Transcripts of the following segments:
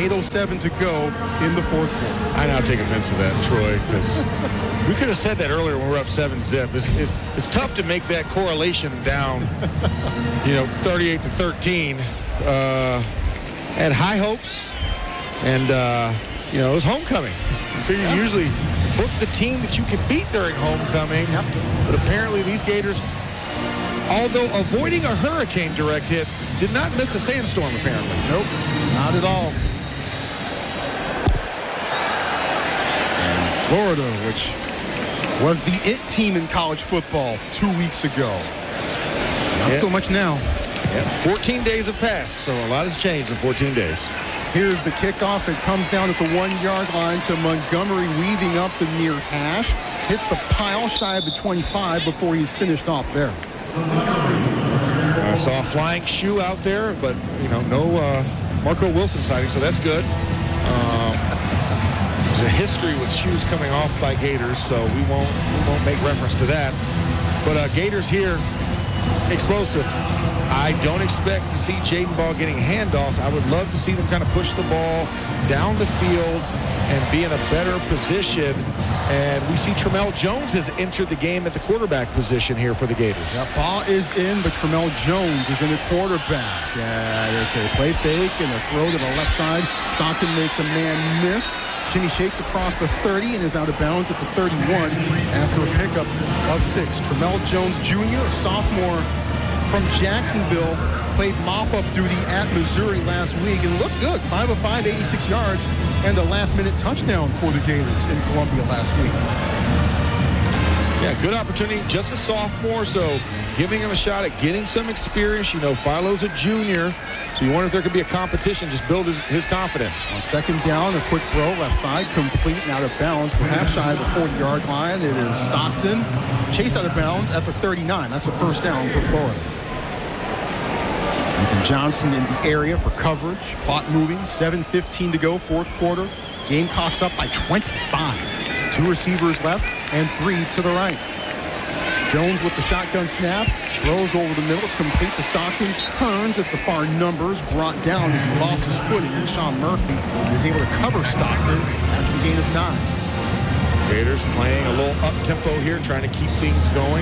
8:07 to go in the fourth quarter. I now take offense to that, Troy, because we could have said that earlier when we were up 7-zip. It's tough to make that correlation down, 38-13. Had high hopes, and, it was homecoming. You usually book the team that you can beat during homecoming, but apparently these Gators, although avoiding a hurricane direct hit, did not miss a sandstorm, apparently. Nope, not at all. And Florida, which was the it team in college football 2 weeks ago. Not so much now. 14 days have passed, so a lot has changed in 14 days. Here's the kickoff. It comes down at the 1-yard line to Montgomery, weaving up the near hash. Hits the pile shy of the 25 before he's finished off there. I saw a flying shoe out there, but, no Marco Wilson sighting, so that's good. There's a history with shoes coming off by Gators, so we won't make reference to that. But Gators here, explosive. I don't expect to see Jaden Ball getting handoffs. I would love to see them kind of push the ball down the field and be in a better position. And we see Tramel Jones has entered the game at the quarterback position here for the Gators. That ball is in, but Tramel Jones is in the quarterback. It's a play fake and a throw to the left side. Stockton makes a man miss. Shinny shakes across the 30 and is out of bounds at the 31 after a pickup of 6. Tramel Jones Jr., a sophomore from Jacksonville, played mop-up duty at Missouri last week and looked good. 5 of 5, 86 yards, and a last-minute touchdown for the Gators in Columbia last week. Yeah, good opportunity. Just a sophomore, so giving him a shot at getting some experience. Philo's a junior, so you wonder if there could be a competition, just build his confidence. On second down, a quick throw, left side, complete and out of bounds, perhaps shy of the 40-yard line. It is Stockton, chased out of bounds at the 39. That's a first down for Florida. Ethan Johnson in the area for coverage. Clock moving, 7:15 to go, fourth quarter. Gamecocks up by 25. 2 receivers left and 3 to the right. Jones with the shotgun snap, throws over the middle. It's complete to Stockton, turns at the far numbers, brought down as he lost his footing. And Sean Murphy is able to cover Stockton after the gain of 9. Gators playing a little up-tempo here, trying to keep things going.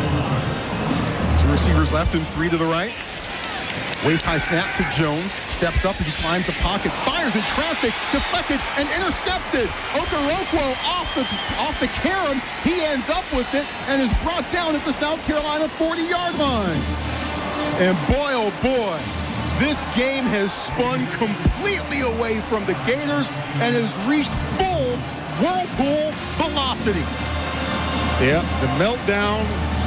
2 receivers left and 3 to the right. Waist-high snap to Jones. Steps up as he climbs the pocket. Fires in traffic. Deflected and intercepted. Okoronkwo off the carom. He ends up with it and is brought down at the South Carolina 40-yard line. And boy, oh boy, this game has spun completely away from the Gators and has reached full whirlpool velocity. Yeah, the meltdown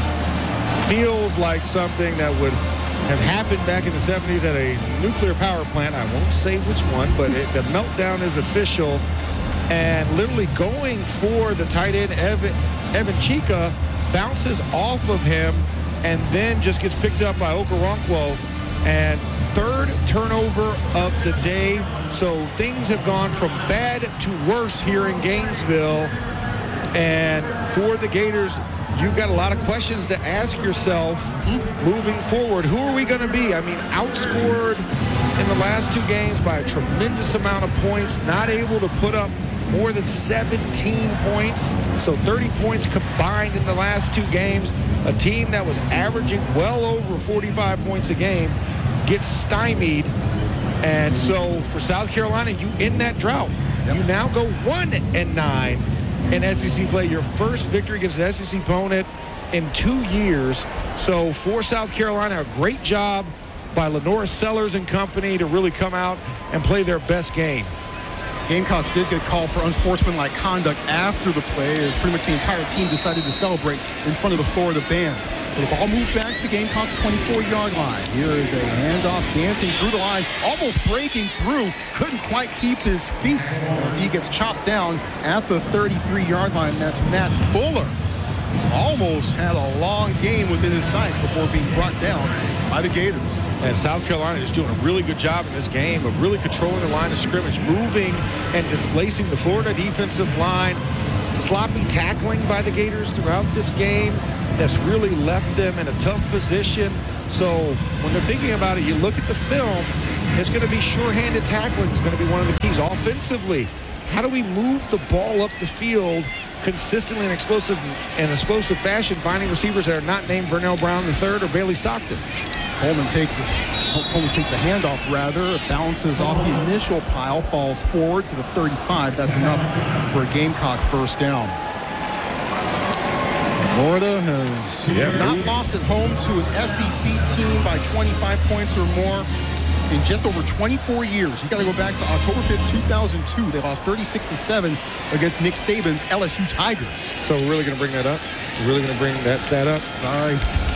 feels like something that would have happened back in the 70s at a nuclear power plant. I won't say which one, but the meltdown is official. And literally going for the tight end, Evan Chika, bounces off of him and then just gets picked up by Okoronkwo. And 3rd turnover of the day. So things have gone from bad to worse here in Gainesville. And for the Gators, you've got a lot of questions to ask yourself moving forward. Who are we going to be? I mean, outscored in the last 2 games by a tremendous amount of points, not able to put up more than 17 points. So 30 points combined in the last 2 games. A team that was averaging well over 45 points a game gets stymied. And so for South Carolina, you end that drought. Yep. You now go 1-9 in SEC play, your first victory against an SEC opponent in 2 years. So for South Carolina, a great job by Lenora Sellers and company to really come out and play their best game. Gamecocks did get called for unsportsmanlike conduct after the play, as pretty much the entire team decided to celebrate in front of the Florida band. So the ball moved back to the Gamecocks' 24-yard line. Here is a handoff dancing through the line, almost breaking through. Couldn't quite keep his feet as he gets chopped down at the 33-yard line. That's Matt Fuller. Almost had a long game within his sights before being brought down by the Gators. And South Carolina is doing a really good job in this game of really controlling the line of scrimmage, moving and displacing the Florida defensive line. Sloppy tackling by the Gators throughout this game that's really left them in a tough position. So when they're thinking about it, you look at the film, it's going to be sure-handed tackling. It's going to be one of the keys. Offensively, how do we move the ball up the field consistently in explosive fashion, finding receivers that are not named Vernell Brown III or Bailey Stockton? Coleman takes the handoff, rather. It bounces off the initial pile, falls forward to the 35. That's enough for a Gamecock first down. Florida has not lost at home to an SEC team by 25 points or more in just over 24 years. You got to go back to October 5th, 2002. They lost 36-7 against Nick Saban's LSU Tigers. So we're really going to bring that up? We're really going to bring that stat up? Sorry.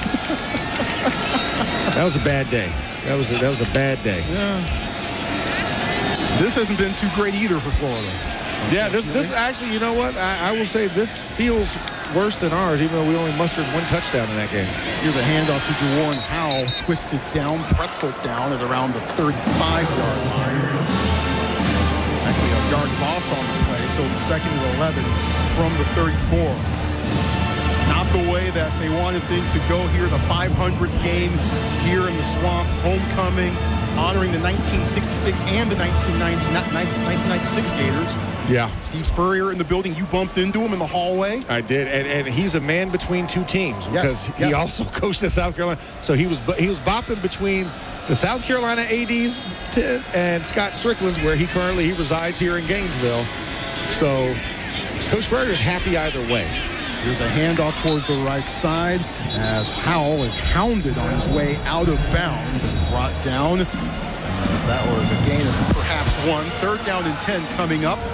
That was a bad day. That was a bad day. Yeah. This hasn't been too great either for Florida. Yeah, this actually, you know what? I will say this feels worse than ours, even though we only mustered one touchdown in that game. Here's a handoff to Jawarn Howell, twisted down, pretzeled down at around the 35-yard line. Actually, a yard loss on the play, so the second and 11 from the 34. Not the way that they wanted things to go here. The 500th game here in the Swamp, homecoming, honoring the 1966 and the 1996 Gators. Yeah. Steve Spurrier in the building. You bumped into him in the hallway. I did, and he's a man between two teams because he also coached at South Carolina. So he was bopping between the South Carolina ADs and Scott Strickland's, where he resides here in Gainesville. So Coach Spurrier is happy either way. Here's a handoff towards the right side as Howell is hounded on his way out of bounds and brought down. That was a gain of perhaps one. 3rd down and 10 coming up.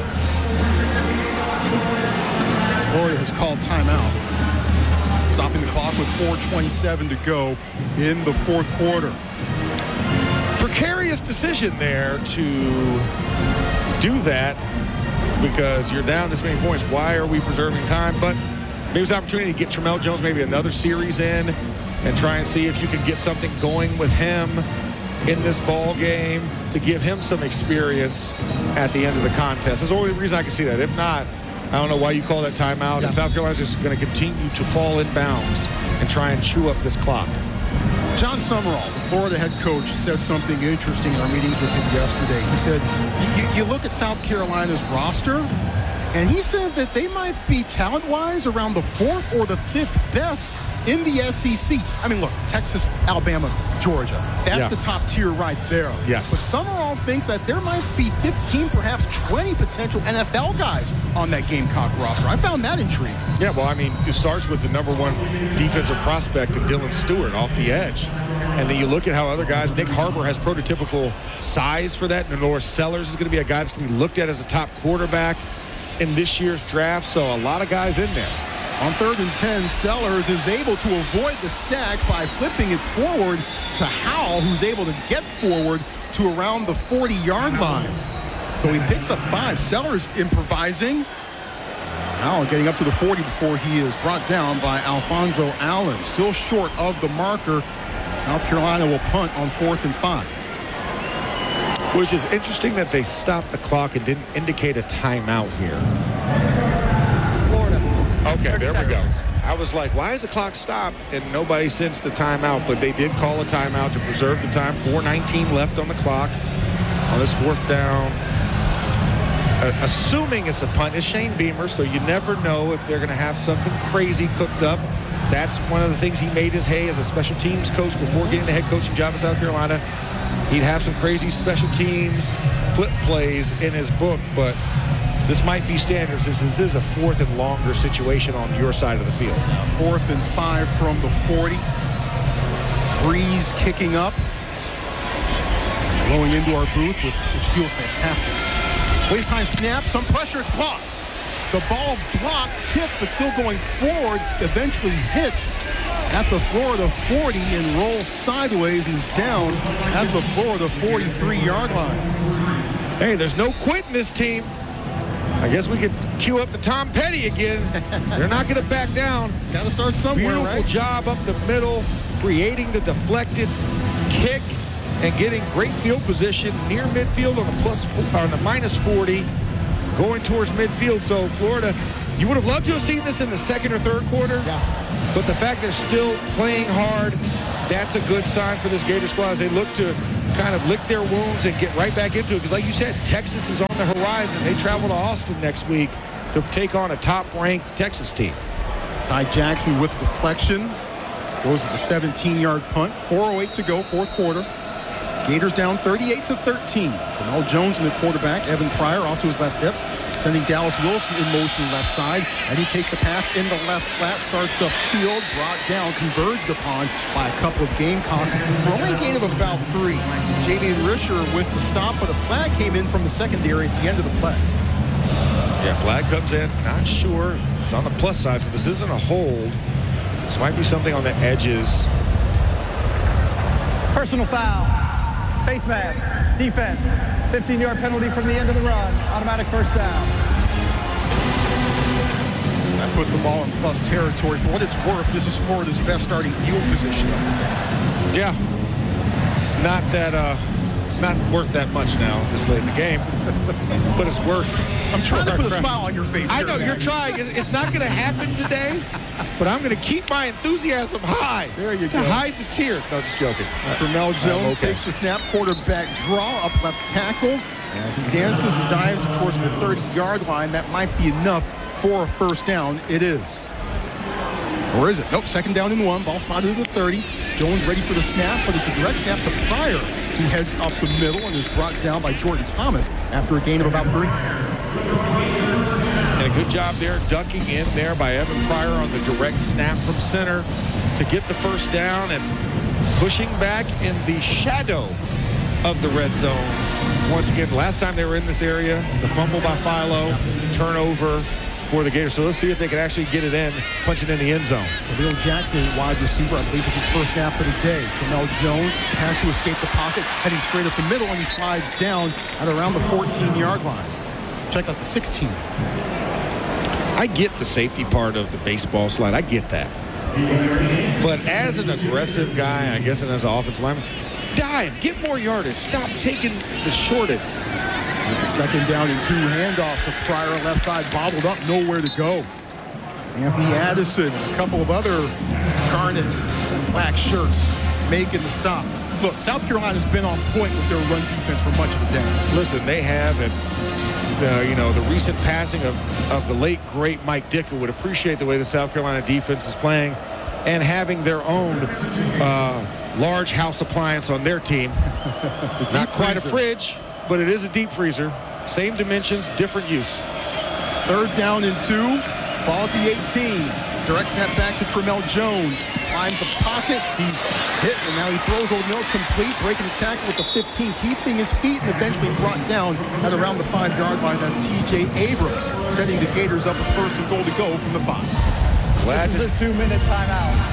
Florida has called timeout, stopping the clock with 4:27 to go in the 4th quarter. Precarious decision there to do that because you're down this many points. Why are we preserving time? But maybe it's an opportunity to get Tramel Jones maybe another series in and try and see if you can get something going with him in this ball game to give him some experience at the end of the contest. That's the only reason I can see that. If not, I don't know why you call that timeout. Yeah. And South Carolina's just going to continue to fall in bounds and try and chew up this clock. John Summerall, the Florida head coach, said something interesting in our meetings with him yesterday. He said, you look at South Carolina's roster, and he said that they might be talent-wise around the 4th or the 5th best in the SEC. I mean, look, Texas, Alabama, Georgia. That's the top tier right there. Yes. But Summerall thinks that there might be 15, perhaps 20 potential NFL guys on that Gamecock roster. I found that intriguing. Yeah, well, I mean, it starts with the #1 defensive prospect in Dylan Stewart off the edge. And then you look at how other guys, Nick Harbor has prototypical size for that. Norris Sellers is going to be a guy that's going to be looked at as a top quarterback in this year's draft. So a lot of guys in there. On 3rd and 10, Sellers is able to avoid the sack by flipping it forward to Howell, who's able to get forward to around the 40-yard line. So he picks up 5. Sellers improvising. Howell getting up to the 40 before he is brought down by Alfonso Allen. Still short of the marker. South Carolina will punt on 4th and 5. Which is interesting that they stopped the clock and didn't indicate a timeout here. Okay, there we go. I was like, why is the clock stopped? And nobody sensed a timeout, but they did call a timeout to preserve the time. 4:19 left on the clock on this 4th down. Assuming it's a punt, it's Shane Beamer, so you never know if they're going to have something crazy cooked up. That's one of the things he made his hay as a special teams coach before getting the head coaching job in South Carolina. He'd have some crazy special teams flip plays in his book, but this might be standard since this is a 4th and longer situation on your side of the field. 4th and 5 from the 40. Breeze kicking up. Blowing into our booth, which feels fantastic. Waist-high snap, some pressure, it's blocked. The ball blocked, tipped, but still going forward, eventually hits at the Florida 40 and rolls sideways and is down at the Florida 43-yard line. Hey, there's no quit in this team. I guess we could cue up the Tom Petty again. They're not going to back down. Got to start somewhere, Beautiful right? job up the middle, creating the deflected kick and getting great field position near midfield on the minus 40, going towards midfield. So Florida, you would have loved to have seen this in the 2nd or 3rd quarter. Yeah. But the fact they're still playing hard, that's a good sign for this Gator squad as they look to kind of lick their wounds and get right back into it. Because like you said, Texas is on the horizon. They travel to Austin next week to take on a top-ranked Texas team. Ty Jackson with the deflection. Goes as a 17-yard punt. 4:08 to go, fourth quarter. Gators down 38-13. Tramel Jones in the quarterback. Evan Pryor off to his left hip. Sending Dallas Wilson in motion left side. And he takes the pass in the left flat. Starts upfield. Brought down. Converged upon by a couple of Gamecocks. For only a gain of about 3. J.D. Risher with the stop. But a flag came in from the secondary at the end of the play. Yeah, flag comes in. Not sure. It's on the plus side, so this isn't a hold. This might be something on the edges. Personal foul. Face mask. Defense. 15-yard penalty from the end of the run. Automatic first down. That puts the ball in plus territory. For what it's worth, this is Florida's best starting field position of the day. Yeah. It's not that it's not worth that much now this late in the game. But it's worth. I'm trying to put a smile on your face. I know you're trying. It's not going to happen today, but I'm going to keep my enthusiasm high. There you go. To hide the tears. No, just joking. Tramel Jones takes the snap, quarterback draw, up left tackle. As he dances and dives towards the 30-yard line, that might be enough for a first down. It is. Or is it? Nope, second down and 1. Ball spotted at the 30. Jones ready for the snap, but it's a direct snap to Pryor. He heads up the middle and is brought down by Jordan Thomas after a gain of about 3. And a good job there, ducking in there by Evan Pryor on the direct snap from center to get the first down and pushing back in the shadow of the red zone. Once again, last time they were in this area, the fumble by Philo, turnover for the Gators. So let's see if they can actually get it in, punch it in the end zone. Khalil Jackson, wide receiver, I believe it's his first snap of the day. Tramel Jones has to escape the pocket, heading straight up the middle, and he slides down at around the 14-yard line. Check out the 16. I get the safety part of the baseball slide. I get that. But as an aggressive guy, I guess, and as an offensive lineman, dive, get more yardage. Stop taking the shortest. With the second down and 2, handoff to Pryor left side, bobbled up, nowhere to go. Anthony Addison and a couple of other garnet and black shirts making the stop. Look, South Carolina's been on point with their run defense for much of the day. Listen, they have, and the recent passing of the late, great Mike Ditka would appreciate the way the South Carolina defense is playing and having their own large house appliance on their team. Not quite a fridge, but it is a deep freezer. Same dimensions, different use. Third down and 2. Ball at the 18. Direct snap back to Tramel Jones. Climbs the pocket. He's hit, and now he throws over the middle. It's complete. Breaking the tackle with the 15. Keeping his feet and eventually brought down at around the 5-yard line. That's T.J. Abrams, setting the Gators up with first and goal to go from the 5. This is a 2-minute timeout.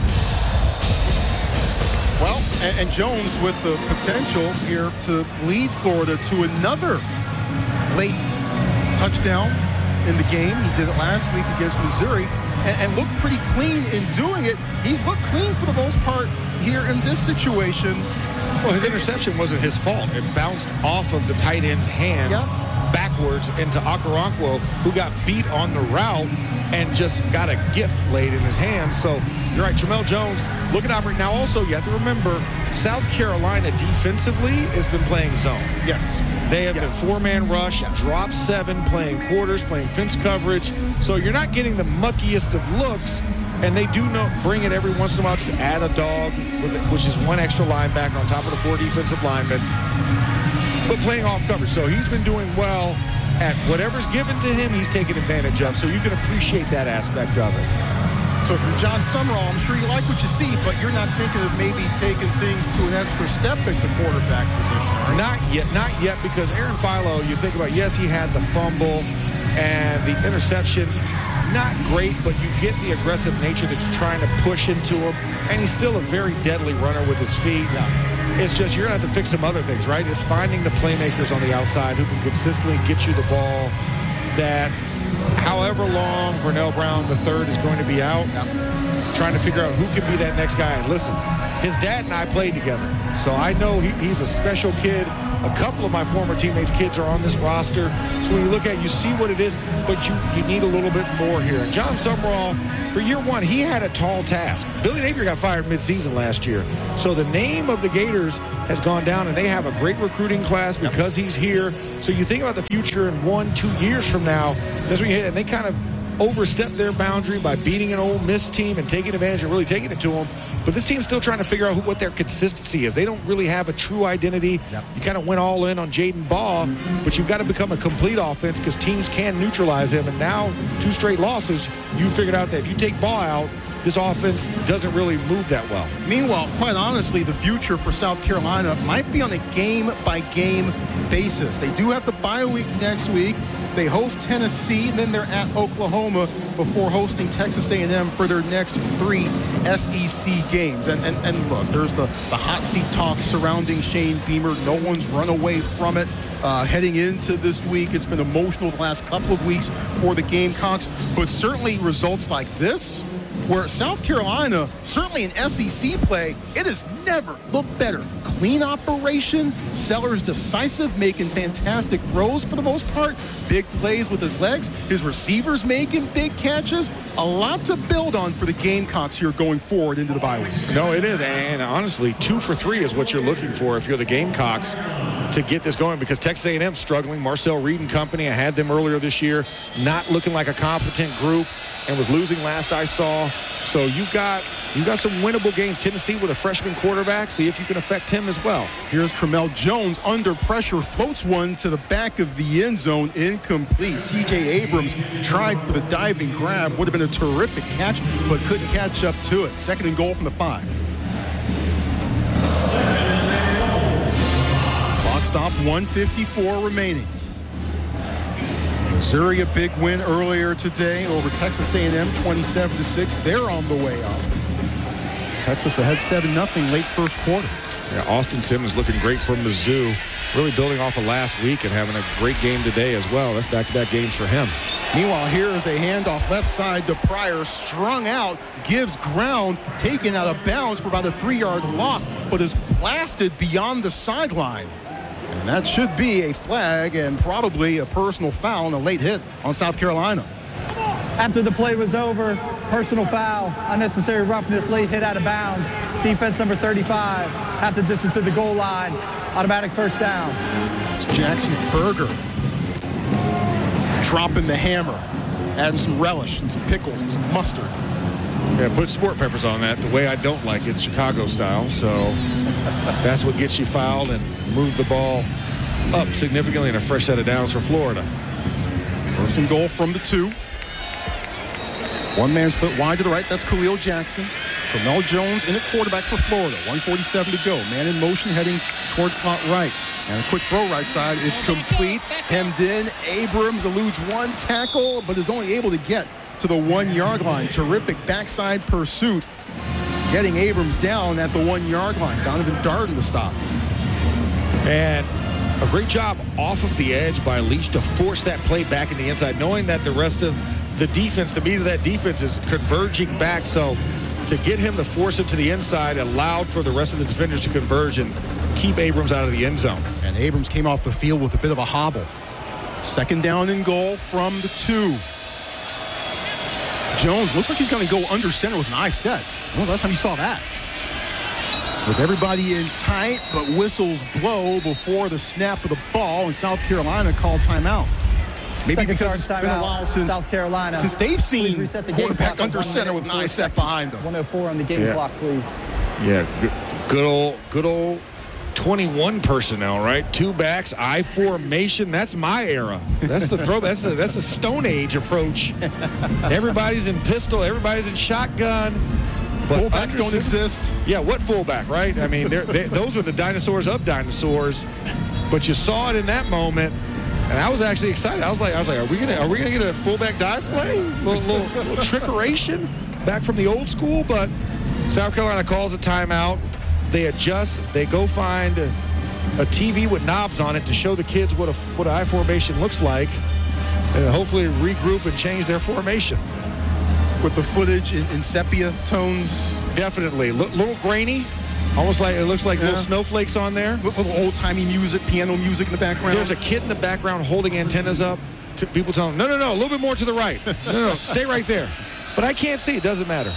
Well, and Jones with the potential here to lead Florida to another late touchdown in the game. He did it last week against Missouri and looked pretty clean in doing it. He's looked clean for the most part here in this situation. Well, his interception wasn't his fault. It bounced off of the tight end's hands backwards into Okoronkwo, who got beat on the route and just got a gift laid in his hands. So you're right, Tramel Jones looking to operate. Now also, you have to remember, South Carolina defensively has been playing zone. Yes. They have been 4-man rush, drop 7, playing quarters, playing fence coverage. So you're not getting the muckiest of looks, and they do bring it every once in a while, just add a dog, which is 1 extra linebacker on top of the 4 defensive linemen, but playing off coverage. So he's been doing well at whatever's given to him, he's taking advantage of. So you can appreciate that aspect of it. So from John Summerall, I'm sure you like what you see, but you're not thinking of maybe taking things to an extra step at the quarterback position, right? Not yet, because Aaron Philo, you think about, yes, he had the fumble and the interception. Not great, but you get the aggressive nature that you're trying to push into him, and he's still a very deadly runner with his feet. It's just you're going to have to fix some other things, right? It's finding the playmakers on the outside who can consistently get you the ball, that however long Vernell Brown III is going to be out, trying to figure out who can be that next guy. And listen, his dad and I played together, so I know he's a special kid. A couple of my former teammates' kids are on this roster. So when you look at it, you see what it is, but you need a little bit more here. And John Summerall, for year one, he had a tall task. Billy Napier got fired midseason last year. So the name of the Gators has gone down, and they have a great recruiting class because he's here. So you think about the future in 1-2 years from now, that's when you hit, and they kind of overstepped their boundary by beating an Ole Miss team and taking advantage and really taking it to them. But this team's still trying to figure out what their consistency is. They don't really have a true identity. Yep. You kind of went all in on Jaden Baugh, but you've got to become a complete offense because teams can neutralize him. And now, 2 straight losses, you figured out that if you take Baugh out, this offense doesn't really move that well. Meanwhile, quite honestly, the future for South Carolina might be on a game-by-game basis. They do have the bye week next week. They host Tennessee, and then they're at Oklahoma before hosting Texas A&M for their next 3 SEC games. And look, there's the hot seat talk surrounding Shane Beamer. No one's run away from it. Heading into this week, it's been emotional the last couple of weeks for the Gamecocks, but certainly results like this, where South Carolina, certainly in SEC play, it has never looked better. Clean operation, Sellers decisive, making fantastic throws for the most part, big plays with his legs, his receivers making big catches. A lot to build on for the Gamecocks here going forward into the bye week. No, it is, and honestly, 2 for 3 is what you're looking for if you're the Gamecocks to get this going, because Texas A&M struggling. Marcel Reed and company, I had them earlier this year, not looking like a competent group, and was losing last I saw. So you've got some winnable games. Tennessee with a freshman quarterback. See if you can affect him as well. Here's Tramel Jones under pressure, floats one to the back of the end zone, incomplete. TJ Abrams tried for the diving grab. Would have been a terrific catch, but couldn't catch up to it. 2nd and goal from the 5. Clock stopped, 1:54 remaining. Missouri, a big win earlier today over Texas A&M, 27-6. They're on the way up. Texas ahead 7-0 late first quarter. Yeah, Austin Simmons looking great from Mizzou. Really building off of last week and having a great game today as well. That's back-to-back games for him. Meanwhile, here is a handoff left side to Pryor, strung out, gives ground, taken out of bounds for about a 3-yard loss, but is blasted beyond the sideline. And that should be a flag and probably a personal foul and a late hit on South Carolina. After the play was over, personal foul, unnecessary roughness, late hit out of bounds. Defense number 35, half the distance to the goal line. Automatic first down. It's Jackson Berger dropping the hammer, adding some relish and some pickles and some mustard. Yeah, put sport peppers on that the way I don't like it, Chicago style. So that's what gets you fouled and move the ball up significantly in a fresh set of downs for Florida. 1st and goal from the 2. One man split wide to the right. That's Khalil Jackson. Tramel Jones in at quarterback for Florida. 1:47 to go. Man in motion heading towards slot right. And a quick throw right side. It's complete. Hemmed in. Abrams eludes one tackle, but is only able to get to the 1-yard line. Terrific backside pursuit. Getting Abrams down at the 1-yard line. Donovan Darden to stop. And a great job off of the edge by Leach to force that play back in the inside, knowing that the rest of the defense, the meat of that defense is converging back. So to get him to force it to the inside allowed for the rest of the defenders to converge and keep Abrams out of the end zone. And Abrams came off the field with a bit of a hobble. 2nd down and goal from the 2. Jones looks like he's going to go under center with an eye set. When was the last time you saw that? With everybody in tight, but whistles blow before the snap of the ball, and South Carolina called timeout. Maybe Second because it's been a while since South Carolina. Since they've seen the quarterback under center with an eye set behind them. 104 on the game clock, please. Yeah, good old 21 personnel, right? 2 backs, I formation. That's my era. That's the throw. That's a Stone Age approach. Everybody's in pistol. Everybody's in shotgun. But fullbacks don't exist. Yeah, what fullback, right? I mean, those are the dinosaurs of dinosaurs. But you saw it in that moment, and I was actually excited. I was like, are we gonna get a fullback dive play? Little trickeration back from the old school? But South Carolina calls a timeout. They adjust. They go find a TV with knobs on it to show the kids what an I formation looks like, and hopefully regroup and change their formation. With the footage in sepia tones. Definitely. Little grainy, Almost like it looks like little snowflakes on there. Little old-timey music, piano music in the background. There's a kid in the background holding antennas up. People tell him, no, a little bit more to the right. No, stay right there. But I can't see. It doesn't matter.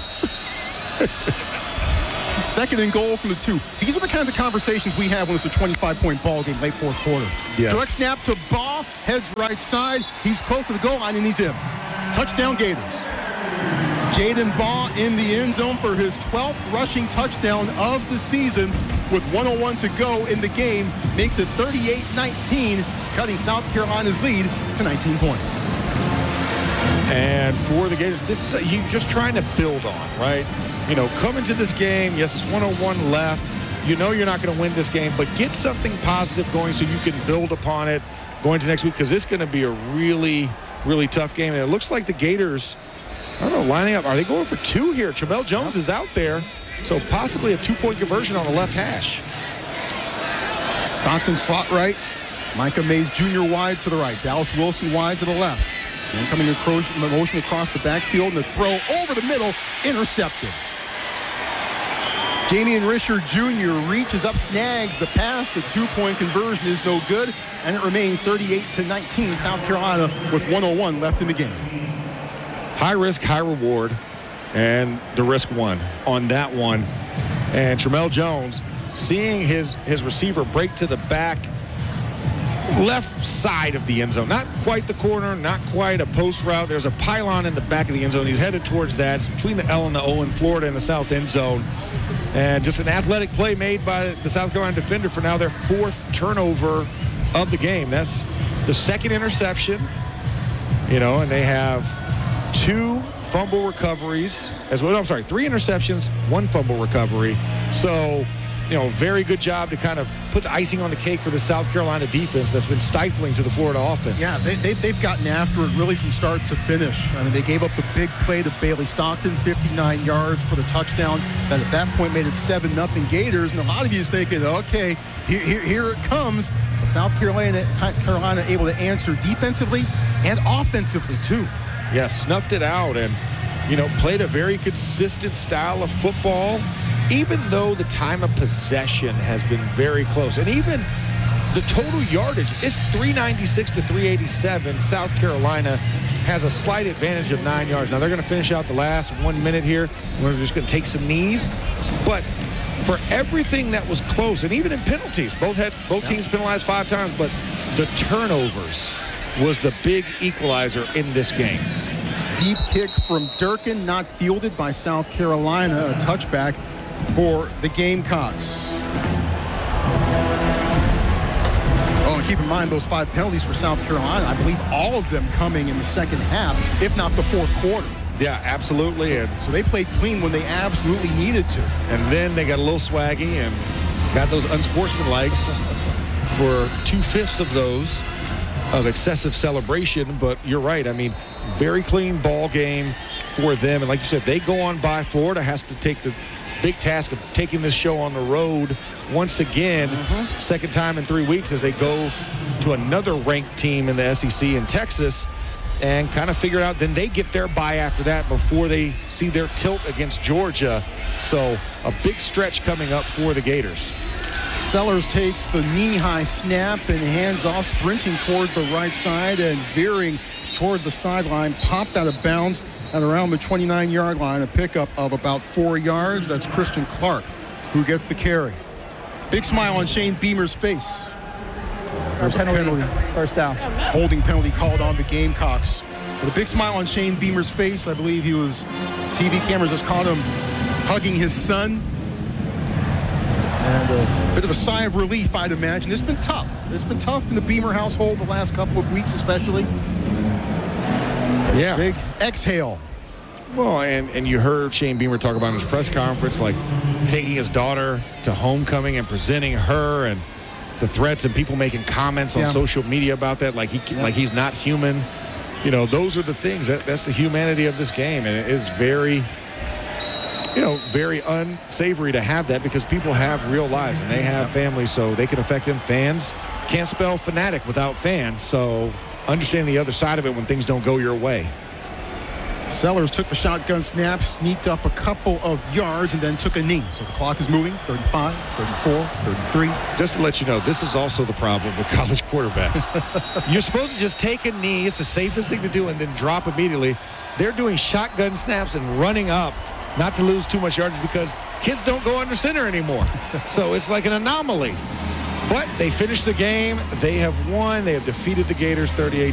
Second and goal from the 2. These are the kinds of conversations we have when it's a 25-point ball game, late fourth quarter. Yes. Direct snap to Baugh, heads right side. He's close to the goal line, and he's in. Touchdown Gators. Jaden Baugh in the end zone for his 12th rushing touchdown of the season with 1:01 to go in the game. Makes it 38-19, cutting South Carolina's lead to 19 points. And for the Gators, this is you just trying to build on, right? You know, come into this game, yes, it's 1:01 left. You know you're not going to win this game, but get something positive going so you can build upon it going to next week, because it's going to be a really, really tough game. And it looks like the Gators, I don't know, lining up. Are they going for 2 here? Tramel Jones is out there, so possibly a 2-point conversion on the left hash. Stockton slot right. Micah Mays Jr. wide to the right. Dallas Wilson wide to the left. And coming motion across the backfield, and the throw over the middle, intercepted. Jamian Risher Jr. reaches up, snags the pass. The 2-point conversion is no good, and it remains 38-19. South Carolina with 1:01 left in the game. High risk, high reward, and the risk won on that one. And Tramel Jones, seeing his receiver break to the back left side of the end zone. Not quite the corner, not quite a post route. There's a pylon in the back of the end zone. He's headed towards that. It's between the L and the O in Florida and the south end zone. And just an athletic play made by the South Carolina defender for now their 4th turnover of the game. That's the 2nd interception, you know, and they have 2 fumble recoveries as well. No, I'm sorry, 3 interceptions, 1 fumble recovery. So, you know, very good job to kind of put the icing on the cake for the South Carolina defense that's been stifling to the Florida offense. Yeah, they've gotten after it really from start to finish. I mean, they gave up the big play to Bailey Stockton, 59 yards for the touchdown. That at that point made it 7-0 Gators. And a lot of you is thinking, okay, here it comes. But South Carolina able to answer defensively and offensively, too. Yeah, snuffed it out and, you know, played a very consistent style of football, even though the time of possession has been very close. And even the total yardage is 396 to 387. South Carolina has a slight advantage of 9 yards. Now, they're going to finish out the last 1 minute here. We're just going to take some knees. But for everything that was close, and even in penalties, both teams penalized 5 times, but the turnovers was the big equalizer in this game. Deep kick from Durkin, not fielded by South Carolina. A touchback for the Gamecocks. Oh, and keep in mind those 5 penalties for South Carolina. I believe all of them coming in the second half, if not the fourth quarter. Yeah, absolutely. So they played clean when they absolutely needed to. And then they got a little swaggy and got those unsportsmanlikes for 2/5 of those of excessive celebration. But you're right. I mean, very clean ball game for them. And like you said, they go on by. Florida has to take the big task of taking this show on the road once again, second time in 3 weeks as they go to another ranked team in the SEC in Texas and kind of figure it out. Then they get their bye after that before they see their tilt against Georgia. So a big stretch coming up for the Gators. Sellers takes the knee-high snap and hands off, sprinting towards the right side and veering towards the sideline, popped out of bounds at around the 29-yard line, a pickup of about 4 yards. That's Christian Clark who gets the carry. Big smile on Shane Beamer's face. There's a penalty. First down. Holding penalty called on the Gamecocks. With a big smile on Shane Beamer's face, I believe TV cameras just caught him hugging his son. And a bit of a sigh of relief, I'd imagine. It's been tough. It's been tough in the Beamer household the last couple of weeks, especially. Yeah. Big exhale. Well, and you heard Shane Beamer talk about in his press conference, like taking his daughter to homecoming and presenting her, and the threats and people making comments on social media about that, like he's not human. You know, those are the things. That's the humanity of this game, and it is very, very unsavory to have that, because people have real lives and they have families, so they can affect them. Fans can't spell fanatic without fans, so understand the other side of it when things don't go your way. Sellers took the shotgun snap, sneaked up a couple of yards, and then took a knee. So the clock is moving, 35, 34, 33. Just to let you know, this is also the problem with college quarterbacks. You're supposed to just take a knee. It's the safest thing to do, and then drop immediately. They're doing shotgun snaps and running up, not to lose too much yardage because kids don't go under center anymore. So it's like an anomaly. But they finished the game. They have won. They have defeated the Gators 38